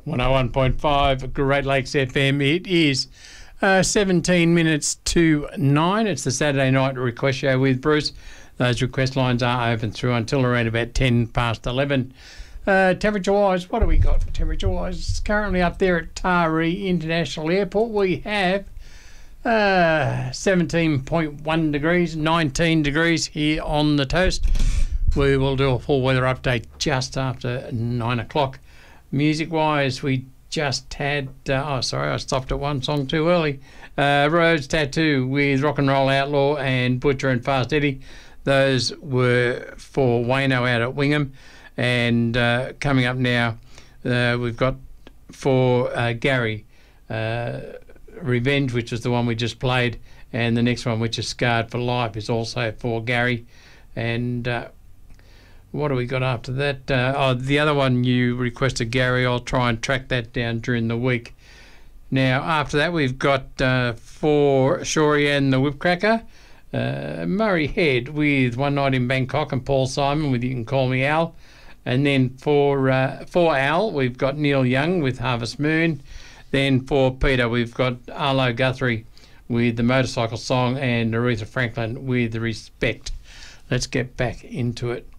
101.5 Great Lakes FM. It is 17 minutes to 9. It's the Saturday night request show with Bruce. Those request lines are open through until around about 10 past 11. Temperature-wise, what do we got temperature-wise? It's currently up there at Taree International Airport. We have 17.1 degrees, 19 degrees here on the Toast. We will do a full weather update just after 9 o'clock. Music-wise, we just had... I stopped at one song too early. Rhodes Tattoo with Rock and Roll Outlaw and Butcher and Fast Eddie. Those were for Wayno out at Wingham. And coming up now, we've got for Gary, Revenge, which is the one we just played. And the next one, which is Scarred for Life, is also for Gary. And... what do we got after that? The other one you requested, Gary. I'll try and track that down during the week. Now, after that, we've got for Shory and the Whipcracker, Murray Head with One Night in Bangkok and Paul Simon with You Can Call Me Al. And then for Al, we've got Neil Young with Harvest Moon. Then for Peter, we've got Arlo Guthrie with The Motorcycle Song and Aretha Franklin with Respect. Let's get back into it.